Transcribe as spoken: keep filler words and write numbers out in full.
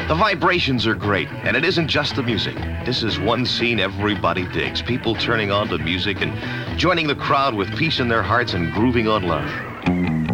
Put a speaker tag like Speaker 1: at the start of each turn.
Speaker 1: The vibrations are great, and it isn't just the music. This is one scene everybody digs. People turning on to music and joining the crowd with peace in their hearts and grooving on love.